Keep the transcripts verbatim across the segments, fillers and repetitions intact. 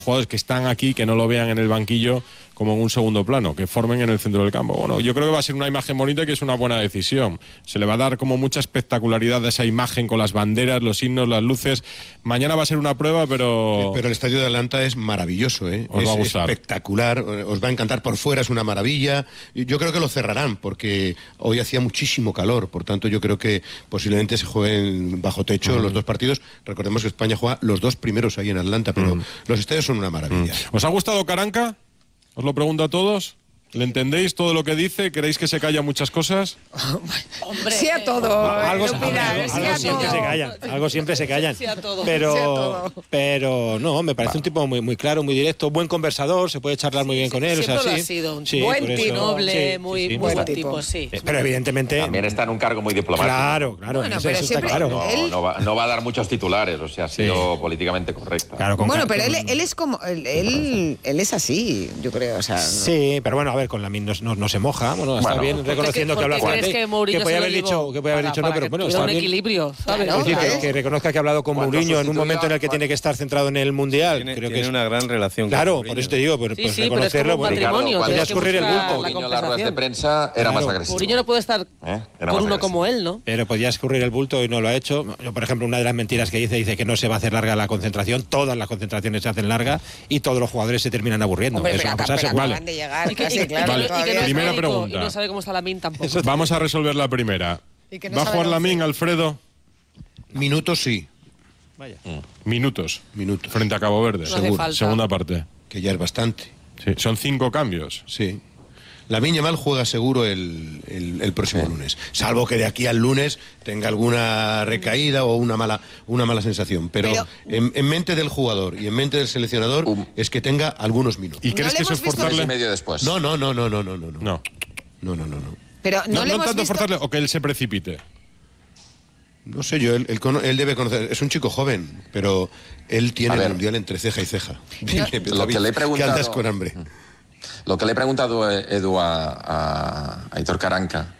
jugadores que están aquí, que no lo vean en el banquillo como en un segundo plano, que formen en el centro del campo. Bueno, yo creo que va a ser una imagen bonita y que es una buena decisión. Se le va a dar como mucha espectacularidad a esa imagen con las banderas, los himnos, las luces. Mañana va a ser una prueba, pero... Pero el estadio de Atlanta es maravilloso, ¿eh? Os es va a gustar. Espectacular, os va a encantar. Por fuera es una maravilla. Yo creo que lo cerrarán, porque hoy hacía muchísimo calor, por tanto yo creo que posiblemente se jueguen bajo techo uh-huh. los dos partidos. Recordemos que España juega los dos primeros ahí en Atlanta, pero uh-huh. los estadios son una maravilla. Uh-huh. ¿Os ha gustado Caranca? Os lo pregunto a todos. ¿Le entendéis todo lo que dice? ¿Queréis que se calla muchas cosas? Hombre, sí a todo. No, algo, algo, Pilar, algo, sí algo a siempre todo. se callan. Algo siempre se callan. Sí a todo. Pero, sí a todo. pero no, me parece Va. un tipo muy, muy claro, muy directo, buen conversador, se puede charlar sí, muy bien sí, con él. Siempre o sea, lo sí. ha sido. Un sí, buen tipo, noble, sí, muy sí, sí, buen muy tipo, tipo, sí. Pero evidentemente... También está en un cargo muy diplomático. Claro, claro. Bueno, eso, pero eso siempre, está claro. No, no, va, no va a dar muchos titulares, o sea, ha sido sí. políticamente correcta. Claro, bueno, con, pero con, él, él es como... Él, él, él es así, yo creo, o sea... Sí, pero bueno, a ver, con Lamin no, no, no se moja, bueno, está bueno, bien reconociendo que habla fuerte. Que, que podía haber dicho, que podía haber dicho no, pero bueno, está un bien. equilibrio, ¿sabes? Claro, es decir, claro. que, que reconozca que ha hablado con Mourinho en un momento en el que tiene que estar centrado en el Mundial. Tiene, creo tiene que es una gran relación claro, con por eso te digo, pues, sí, pues sí, reconocerlo. Pero es como un matrimonio, podía escurrir el bulto. Mourinho en las ruedas de prensa era claro. más agresivo. Mourinho no puede estar ¿Eh? con uno como él, ¿no? Pero podía escurrir el bulto y no lo ha hecho. Yo, por ejemplo, una de las mentiras que dice, dice que no se va a hacer larga la concentración. Todas las concentraciones se hacen largas y todos los jugadores se terminan aburriendo. Hombre, eso pero, va a pasar. vale. De llegar, y que, casi, y, claro, vale. y que no Primera médico, pregunta. Y no sabe cómo está Lamin tampoco. Eso Vamos a resolver la primera. No ¿Va a jugar Lamin, Alfredo? Minutos sí. Vaya. Minutos. Minutos. Frente a Cabo Verde. No Seguro. Segunda parte. Que ya es bastante. Sí. Son cinco cambios. Sí. Lamine Yamal juega seguro el, el, el próximo sí. lunes. Salvo que de aquí al lunes tenga alguna recaída o una mala, una mala sensación. Pero, Pero en, en mente del jugador y en mente del seleccionador um, es que tenga algunos minutos. ¿Y ¿No crees que eso es forzarle? medio después. No, no, no, no, no, no, no. No. No, no, no, no. Pero no, no, le no hemos tanto visto... forzarle o que él se precipite. No sé yo, él, él, él debe conocer, es un chico joven, pero él tiene el mundial entre ceja y ceja. No, lo que le he preguntado, que andas con hambre. Lo que le he preguntado, Edu, a, a, a Aitor Caranca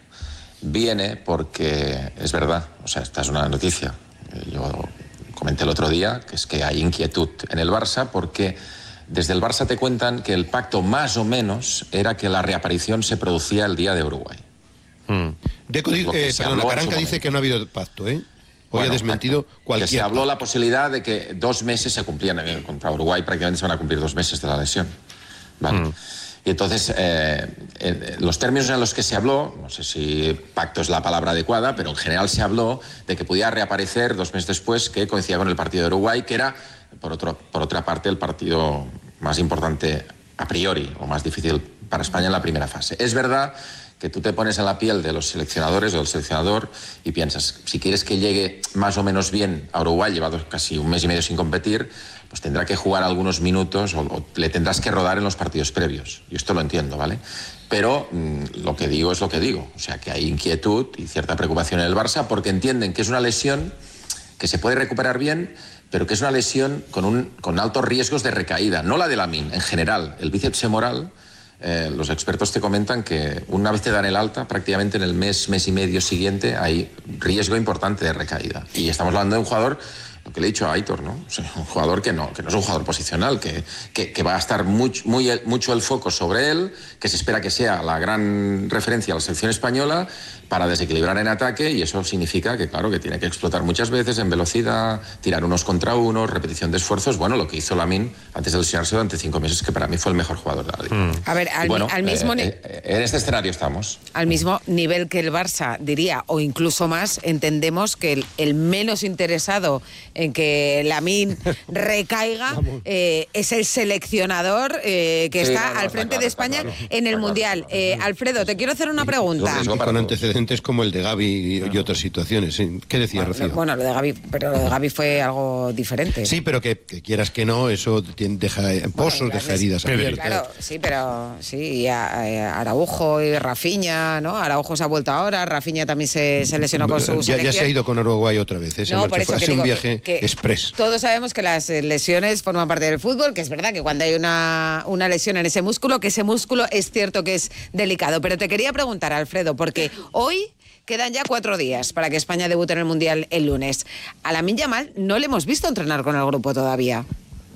viene porque es verdad, o sea, esta es una noticia. Yo comenté el otro día que es que hay inquietud en el Barça porque desde el Barça te cuentan que el pacto más o menos era que la reaparición se producía el día de Uruguay. Hmm. Deco, eh, perdona, Caranca dice que no ha habido pacto, ¿eh? Hoy bueno, ha desmentido cualquier... Que se habló la posibilidad de que dos meses se cumplían. Contra Uruguay prácticamente se van a cumplir dos meses de la lesión. Vale. Mm. Y entonces, eh, eh, los términos en los que se habló, no sé si pacto es la palabra adecuada, pero en general se habló de que podía reaparecer dos meses después, que coincidía con el partido de Uruguay, que era, por, otro, por otra parte, el partido más importante a priori, o más difícil para España en la primera fase. Es verdad que tú te pones en la piel de los seleccionadores o del seleccionador y piensas, si quieres que llegue más o menos bien a Uruguay, llevado casi un mes y medio sin competir, pues tendrá que jugar algunos minutos o, o le tendrás que rodar en los partidos previos. Y esto lo entiendo, ¿vale? Pero mmm, lo que digo es lo que digo. O sea, que hay inquietud y cierta preocupación en el Barça porque entienden que es una lesión que se puede recuperar bien, pero que es una lesión con, un, con altos riesgos de recaída. No la de Lamin, en general. El bíceps femoral... Eh, los expertos te comentan que una vez te dan el alta, prácticamente en el mes, mes y medio siguiente hay riesgo importante de recaída. Y estamos hablando de un jugador, lo que le he dicho a Aitor, ¿no? O sea, un jugador que no, que no es un jugador posicional, que, que, que va a estar muy, muy, mucho el foco sobre él, que se espera que sea la gran referencia a la selección española para desequilibrar en ataque, y eso significa que, claro, que tiene que explotar muchas veces en velocidad, tirar unos contra unos, repetición de esfuerzos. Bueno, lo que hizo Lamin antes de lesionarse durante cinco meses, que para mí fue el mejor jugador de la liga. Mm. A ver, al, bueno, al mismo eh, eh, en este escenario estamos. Al mismo nivel que el Barça, diría, o incluso más, entendemos que el, el menos interesado en que Lamin recaiga eh, es el seleccionador eh, que sí, está no, no, al frente claro, de España claro, en el Mundial. Claro. Eh, Alfredo, te quiero hacer una pregunta. Y con antecedentes como el de Gavi y, y otras situaciones. ¿Qué decía bueno, Rocío? Bueno, lo de Gavi, pero lo de Gavi fue algo diferente. Sí, pero que, que quieras que no, eso deja pozos, bueno, deja heridas abiertas. Claro, sí, pero sí, y a, a Araujo y Rafinha, ¿no? Araujo se ha vuelto ahora, Rafinha también se, se lesionó con su ya, ya se ha ido con Uruguay otra vez, ¿eh? Se no, marchó, por eso fue, que hace digo un viaje que, que express. Todos sabemos que las lesiones forman parte del fútbol, que es verdad que cuando hay una, una lesión en ese músculo, que ese músculo es cierto que es delicado. Pero te quería preguntar, Alfredo, porque hoy quedan ya cuatro días para que España debute en el Mundial el lunes. A Lamine Yamal no le hemos visto entrenar con el grupo todavía.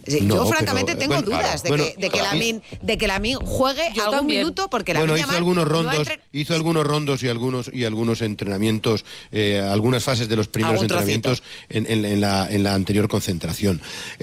Sí, No, yo francamente pero, tengo bueno, dudas de, bueno, que, de, que claro. Lamine, de que Lamine juegue Yo algún también. minuto, porque la Bueno, Lamine hizo algunos no ha rondos, entre- hizo algunos rondos y algunos y algunos entrenamientos, eh, algunas fases de los primeros Algún entrenamientos en, en- en la, en la anterior concentración.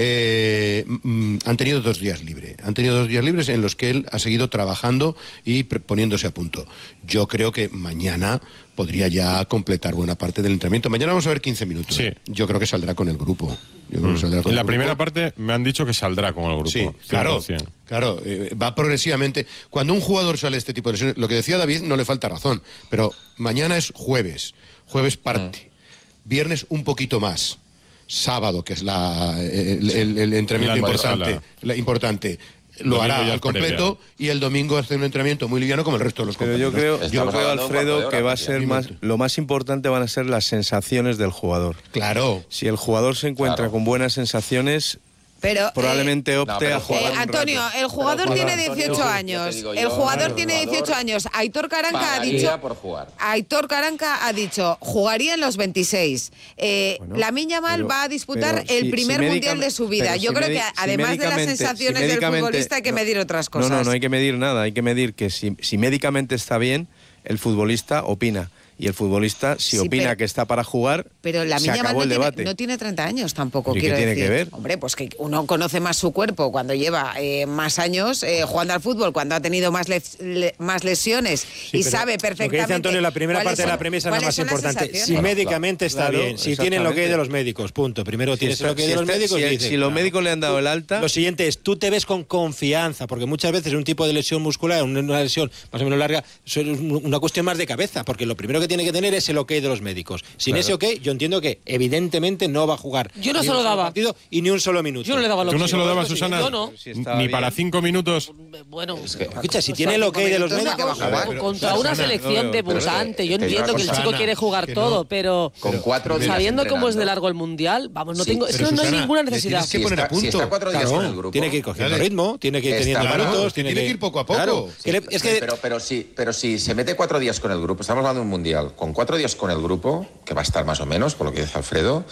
Eh, mm, han tenido dos días libres, han tenido dos días libres en los que él ha seguido trabajando y pre- poniéndose a punto. Yo creo que mañana podría ya completar buena parte del entrenamiento. Mañana vamos a ver quince minutos. Sí. Yo creo que saldrá con el grupo. Yo creo que saldrá con En el la grupo. primera parte me han dicho que saldrá con el grupo. Sí, claro, cien por cien. claro, eh, va progresivamente. Cuando un jugador sale este tipo de lesiones, lo que decía David no le falta razón, pero mañana es jueves, jueves parte, viernes un poquito más, sábado, que es la, el, el- el entrenamiento La importante, antesala. la importante, lo Domingo ya hará es al completo y el domingo hace un entrenamiento muy liviano como el resto de los Pero yo compañeros. creo, yo Estamos creo hablando de un Alfredo, cuarto de hora, que va a Matías. ser más, lo más importante van a ser las sensaciones del jugador. Claro. Si el jugador se encuentra Claro. con buenas sensaciones, Pero, eh, probablemente opte no, pero a Eh, jugar un Antonio, rato. el jugador Pero, tiene Antonio, dieciocho ya te años. digo El yo, jugador claro, tiene el jugador dieciocho años. Aitor Caranca ha pagaría dicho. por jugar. Aitor Caranca ha dicho, jugaría en los veintiséis. Eh, Bueno, Lamine Yamal pero- va a disputar pero el si- primer si mundial médicam- de su vida. pero Yo si creo medi- que si además de las médicamente- sensaciones si del médicamente- futbolista hay que no, medir otras cosas. No, no, no hay que medir nada. Hay que medir que si, si médicamente está bien, el futbolista opina. Y el futbolista, si Sí, opina pero- que está para jugar, Pero se Lamine Yamal acabó no el tiene, debate. no tiene treinta años tampoco, ¿Y qué quiero tiene decir. que ver? Hombre, pues que uno conoce más su cuerpo cuando lleva eh, más años eh, jugando al fútbol, cuando ha tenido más, les- le- más lesiones y pero sabe Lo que perfectamente. dice Antonio, la primera cuáles parte de la son- premisa es la cuáles más son las importante. Si sensaciones. médicamente está Claro, bien, si tienen lo que hay de los médicos, punto. Primero Si tienes está- lo que hay si de los está- médicos si- y dices, si los claro. médicos le han dado el alta, Lo siguiente es, tú te ves con confianza, porque muchas veces un tipo de lesión muscular, una una lesión más o menos larga, eso es una cuestión más de cabeza, porque lo primero que tiene que tener es el ok de los médicos. Sin ese ok, yo entiendo que evidentemente no va a jugar Yo no ni se un lo solo daba. partido y ni un solo minuto. Yo no le daba ¿Tú no se lo dabas, Susana? Yo no. Si estaba Ni bien. para cinco minutos. Bueno, Escucha, si tiene el ok de los minutos, médicos... ¿para qué va a jugar? contra Pero, una Susana, selección no veo, pero debutante, yo es que- entiendo que el Susana, chico quiere jugar que no. todo, pero Con cuatro días sabiendo cómo es de entrenando. largo el mundial, vamos, no Sí, tengo, es pero que no hay Susana, ninguna le necesidad. tienes que Si poner a está, si punto. está cuatro días Claro, con el grupo... tiene que ir cogiendo Dale. ritmo, tiene que ir Está teniendo claro, minutos, tiene que ir poco a poco. Claro, Sí, que le- es que pero, pero, si, pero si se mete cuatro días con el grupo, estamos hablando de un mundial, con cuatro días con el grupo, que va a estar más o menos, por lo que dice Alfredo,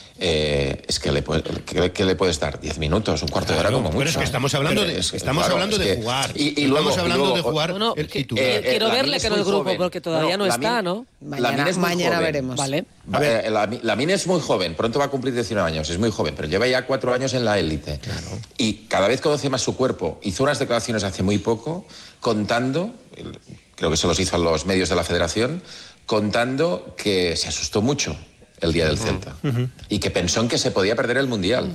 eh, es que le, puede, que, que le puedes dar diez minutos, un cuarto de hora Claro, como mucho. bueno, es que estamos hablando Pero de- es que, estamos claro, hablando es de que- jugar. Y, y Estamos luego, y hablando luego- de jugar Bueno, el que- titular. eh, quiero Lamine verle es que en muy el grupo, joven. porque todavía no está, ¿no? Mañana, Lamine es muy mañana joven. veremos. Vale. A ver, la, Lamine es muy joven, pronto va a cumplir diecinueve años, es muy joven, pero lleva ya cuatro años en la élite. Y cada vez conoce más su cuerpo. Hizo unas declaraciones hace muy poco contando, el- creo que se los hizo a los medios de la federación, contando que se asustó mucho el día del Celta y que pensó en que se podía perder el Mundial.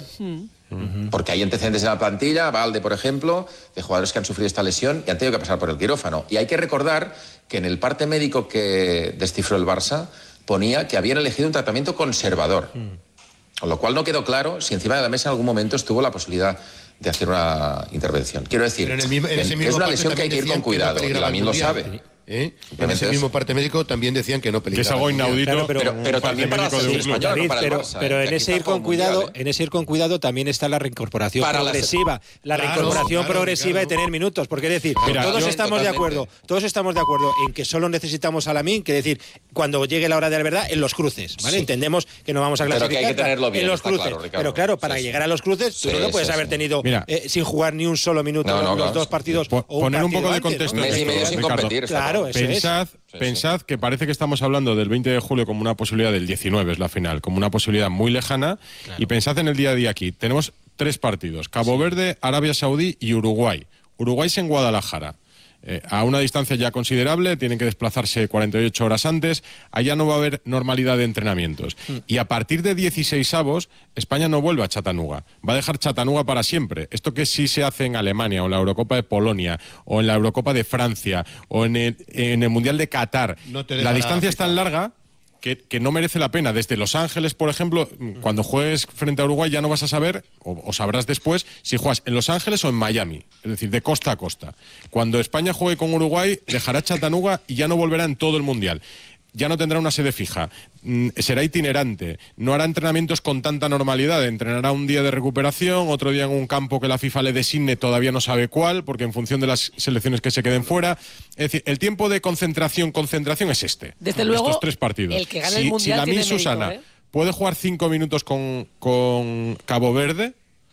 Porque hay antecedentes en la plantilla, Valde, por ejemplo, de jugadores que han sufrido esta lesión y han tenido que pasar por el quirófano. Y hay que recordar que en el parte médico que descifró el Barça ponía que habían elegido un tratamiento conservador. Con lo cual no quedó claro si encima de la mesa en algún momento estuvo la posibilidad de hacer una intervención. Quiero decir, Pero en el mismo- en que ese es mismo una parte lesión que hay que ir también con decían que no cuidado, y peligraba el Lamine lo Mundial. sabe. ¿Eh? En Simplemente ese eso. mismo parte médico también decían que no Que peligraba. es algo el Mundial. inaudito. Claro, pero- Pero, pero un también para la parte médico de un selección club. española, no para el pero, Barça, pero ¿eh? en Que ese aquí ir está con el Mundial, cuidado, ¿eh? en ese ir con cuidado también está la reincorporación Para la- progresiva, la Claro, reincorporación claro, progresiva claro. de tener minutos, porque es decir, Mira, todos yo- estamos de Totalmente. acuerdo, todos estamos de acuerdo en que solo necesitamos a Lamine, que decir, cuando llegue la hora de la verdad, en los cruces, ¿vale? Entendemos que no vamos a Pero que clasificar hay que tenerlo bien, en los está cruces, claro, Ricardo. pero claro, para Sí, sí. llegar a los cruces, tú Sí, no lo puedes sí, haber sí. tenido Mira. eh, sin jugar ni un solo minuto No, los, no, los claro. dos partidos Po- o un poner un partido poco de antes, contexto ¿no? en Mes y esto, medio sin Ricardo. competir. está Claro, claro. eso Pensad, Sí, sí. pensad que parece que estamos hablando del veinte de julio como una posibilidad del diecinueve, es la final, como una posibilidad muy lejana. Y pensad en el día a día aquí. Tenemos tres partidos: Cabo Verde, Arabia Saudí y Uruguay. Uruguay es en Guadalajara. Eh, a una distancia ya considerable, tienen que desplazarse cuarenta y ocho horas antes, allá no va a haber normalidad de entrenamientos. Y a partir de dieciséis avos, España no vuelve a Chattanooga, va a dejar Chattanooga para siempre. Esto que sí se hace en Alemania, o en la Eurocopa de Polonia, o en la Eurocopa de Francia, o en el, en el Mundial de Qatar, No te la dejará distancia es tan FIFA. larga que, que no merece la pena. Desde Los Ángeles, por ejemplo, cuando juegues frente a Uruguay ya no vas a saber, o, o sabrás después, si juegas en Los Ángeles o en Miami, es decir, de costa a costa. Cuando España juegue con Uruguay, dejará Chattanooga y ya no volverá en todo el Mundial. Ya no tendrá una sede fija, mm, será itinerante, no hará entrenamientos con tanta normalidad, entrenará un día de recuperación, otro día en un campo que la FIFA le designe, todavía no sabe cuál, porque en función de las selecciones que se queden fuera. Es decir, el tiempo de concentración, concentración es este. Desde luego, estos tres partidos. el que gane si, el Mundial si Lamine tiene mérito, Susana ¿eh? puede jugar cinco minutos con, con Cabo Verde,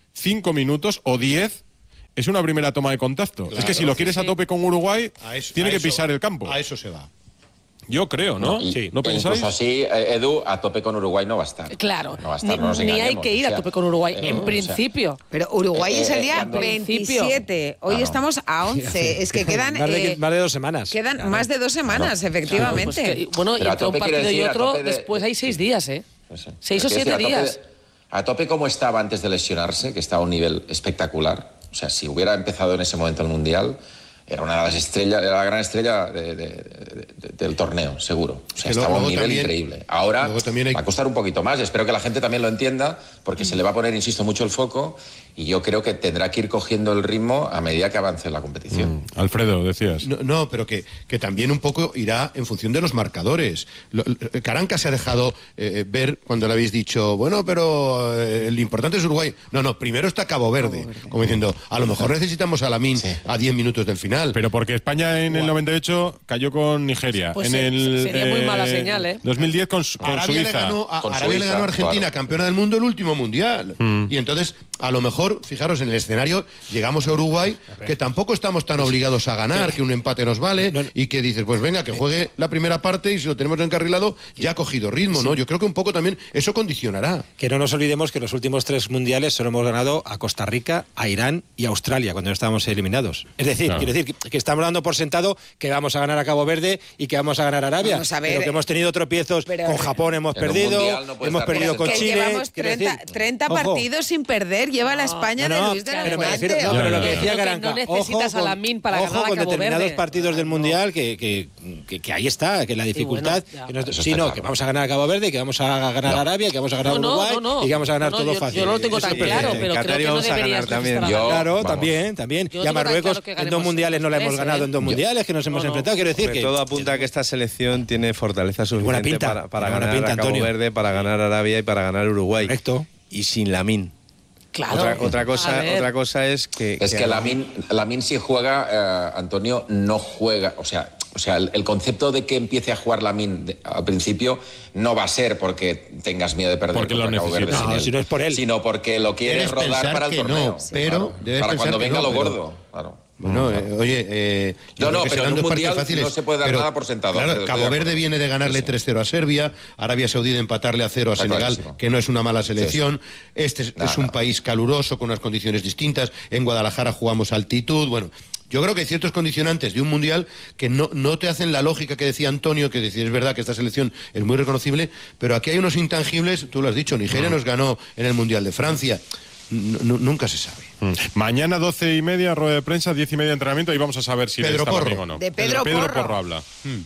cinco minutos o diez es una primera toma de contacto. Claro, es que si lo quieres sí, a tope con Uruguay, A eso- tiene a que eso- pisar el campo. A eso se va. Yo creo, ¿no? Y- Sí. ¿No e pensáis? Incluso así, eh, Edu, a tope con Uruguay no va a estar. Claro, No va a estar, ni, no nos ni hay engañemos, que ir o a sea, tope con Uruguay, eh, en o sea, principio. Pero Uruguay Eh, es el día cuando- veintisiete. Hoy Claro. estamos a once. Es que quedan, más, de, eh, más de dos semanas. quedan Claro. más de dos semanas, efectivamente. Pues que- bueno, y Pero a entre un tope quiere partido y decir, a otro, tope de- después hay seis días, ¿eh? Pues sí. Seis o Quiero siete decir, a tope días. de- A tope como estaba antes de lesionarse, que estaba a un nivel espectacular. O sea, si hubiera empezado en ese momento el Mundial, era una de las estrellas, era la gran estrella de- de- de- de- del torneo, seguro. O sea, Que estaba a un luego nivel también- increíble. Ahora luego también hay- va a costar un poquito más. Espero que la gente también lo entienda, porque se le va a poner, insisto, mucho el foco, y yo creo que tendrá que ir cogiendo el ritmo a medida que avance la competición. Alfredo, decías. No, no, pero que, que también un poco irá en función de los marcadores. Lo- lo- Caranca se ha dejado eh, ver cuando le habéis dicho, bueno, pero eh, lo importante es Uruguay. No, no, primero está Cabo Verde, como diciendo, a lo mejor necesitamos a Lamín a diez minutos del final. Pero porque España en el noventa y ocho cayó con Nigeria. Pues en se- el sería muy mala señal, ¿eh? dos mil diez con, con Arabia, le Suiza. ganó, a, Con Arabia le Suiza, ganó a Argentina, claro. campeona del mundo, el último mundial. Y entonces, a lo mejor, fijaros, en el escenario llegamos a Uruguay, que tampoco estamos tan obligados a ganar, que un empate nos vale, y que dices, pues venga, que juegue la primera parte y si lo tenemos encarrilado, ya ha cogido ritmo, ¿no? Yo creo que un poco también eso condicionará. Que no nos olvidemos que los últimos tres mundiales solo hemos ganado a Costa Rica, a Irán y a Australia cuando no estábamos eliminados. Es decir, Claro. quiero decir que, que estamos dando por sentado que vamos a ganar a Cabo Verde y que vamos a ganar a Arabia. Vamos a ver, pero que hemos tenido tropiezos pero- con Japón, hemos En un perdido, mundial no puedes hemos dar perdido por con que Chile. llevamos quiero treinta, decir, treinta ojo. partidos sin perder, lleva la España No, de no, Luis de la pero me Fuente. refiero, no, pero lo que Ya, ya, decía ya. Garanca, Que no necesitas ojo a Lamín para ojo ganar a con Cabo determinados Verde. partidos del Mundial que, que, que, que ahí está, que la dificultad, bueno, ya. que no, Eso sí, está no, claro. que vamos a ganar a Cabo Verde, que vamos a ganar a Arabia, que vamos a ganar a No, no, Uruguay no, no. y que vamos a ganar No, todo yo- fácil. yo no lo tengo Eso tan es perfecto. claro, En pero Qatar creo que no íbamos a ganar deberías también. necesitar a Yo- Lamín. Claro, Vamos. también, también. Yo Y a tengo tan Marruecos claro que en dos ganemos mundiales no la los hemos tres, ganado ¿eh? en dos mundiales, que nos hemos No, no. enfrentado. Quiero decir Hombre, que todo apunta a que esta selección tiene fortaleza suficiente pinta, para, para tiene buena ganar pinta, a Cabo Antonio. Verde, para ganar a Arabia y para ganar Uruguay. Correcto. Y sin Lamín. Claro. Otra, otra A cosa, ver. otra cosa es que... Es que Lamín, Lamín si juega, eh, Antonio, no juega. O sea, o sea el, el concepto de que empiece a jugar Lamín de- al principio no va a ser porque tengas miedo de perder Porque lo contra Cabo Verde necesitas. sin No, él, si no es por él. sino porque lo quiere Debes rodar pensar para el que torneo. no, pero Claro, debes para pensar cuando que venga no, lo pero- gordo. Claro. Bueno, eh, oye, eh, yo No, creo no, que pero serán en un dos partidos mundial fáciles, no se puede dar pero, nada por sentado, Claro, Alfredo, estoy Cabo de Verde acuerdo. viene de ganarle Sí, sí. tres cero a Serbia, Arabia Saudí de empatarle a cero a Está Senegal, clarísimo. que no es una mala selección. Este es, Nada, es un nada. país caluroso, con unas condiciones distintas. En Guadalajara jugamos a altitud. Bueno, yo creo que hay ciertos condicionantes de un mundial que no, no te hacen la lógica que decía Antonio, que decía, es verdad que esta selección es muy reconocible, pero aquí hay unos intangibles, tú lo has dicho, Nigeria nos ganó en el Mundial de Francia. N- n- nunca se sabe. Mm. Mañana doce y media, rueda de prensa, diez y media entrenamiento y vamos a saber si Pedro está Porro. bien o no. De Pedro Pedro Porro. habla.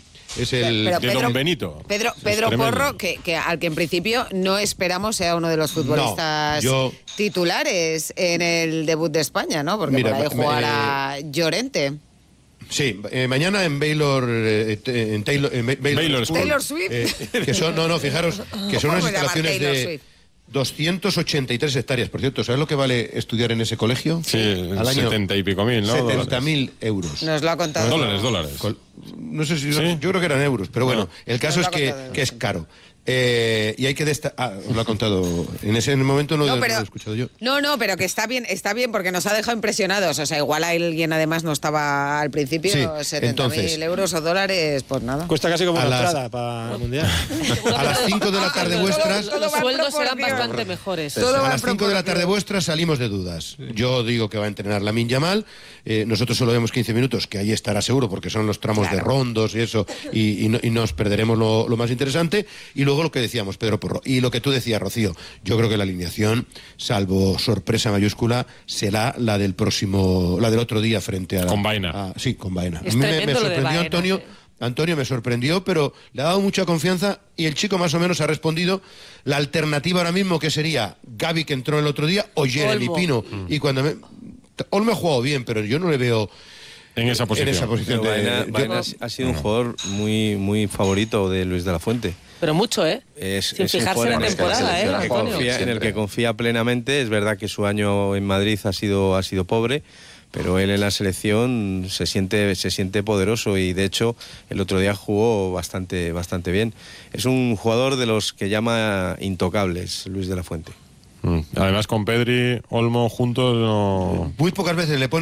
Es el... Pero de Pedro- Don Benito. Pedro, Es Pedro tremendo. Porro, que, que al que en principio no esperamos sea uno de los futbolistas No, yo- titulares en el debut de España, ¿no? Porque Mira, por ahí me- jugará Llorente. Sí, eh, mañana en Baylor, eh, te- en Taylor, en Ba- Baylor, Baylor School, Taylor Swift. eh, que son, no, no, fijaros, que son unas ¿Cómo se llama instalaciones Taylor de Swift? doscientas ochenta y tres hectáreas. Por cierto, ¿sabes lo que vale estudiar en ese colegio? Sí, Al año setenta y pico mil, ¿no? setenta mil euros. Nos lo ha contado. Dólares, dólares. Col- No sé si, ¿Sí? yo creo que eran euros, pero bueno, Ah. el caso Nos es lo ha que, contado. que es caro. Eh, y hay que destacar, ah, os lo ha contado, en ese momento no, No, no pero, lo he escuchado yo. no, no, pero que está bien, está bien porque nos ha dejado impresionados. O sea, igual alguien además no estaba al principio, Sí, setenta mil entonces- euros o dólares, pues nada. Cuesta casi como A una las- entrada para el Mundial. A las cinco de la tarde Los- vuestras... Los, Todo va en sueldos serán proporción. bastante mejores. Todo va a en las cinco de la proporción. tarde vuestras salimos de dudas. Yo digo que va a entrenar Lamine Yamal. Eh, nosotros solo vemos quince minutos, que ahí estará seguro porque son los tramos de rondos y eso, y, y no- y nos perderemos lo, lo más interesante. Y luego lo que decíamos, Pedro Porro. Y lo que tú decías, Rocío, yo creo que la alineación, salvo sorpresa mayúscula, será la del próximo, la del otro día frente a... Con Baena. a- sí, con Baena. Es a mí me, me tremendo lo de sorprendió Baena, Antonio. sí. Antonio me sorprendió, pero le ha dado mucha confianza y el chico más o menos ha respondido. La alternativa ahora mismo que sería Gavi, que entró el otro día, o Jeremy Olmo. Pino. Y cuando me... Olmo ha jugado bien, pero yo no le veo En esa posición. en esa posición. Pero de- Baena, yo- Baena ha sido un jugador muy, muy favorito de Luis de la Fuente. Pero mucho, ¿eh? Es, Sin es un fijarse en jugador la es que la temporada, ¿eh, selección que Antonio? confía- en el Siempre. que confía plenamente. Es verdad que su año en Madrid ha sido, ha sido pobre, pero él en la selección se siente, se siente poderoso y de hecho el otro día jugó bastante, bastante bien. Es un jugador de los que llama intocables, Luis de la Fuente. Mm. Además con Pedri, Olmo juntos no... Muy pocas veces le pone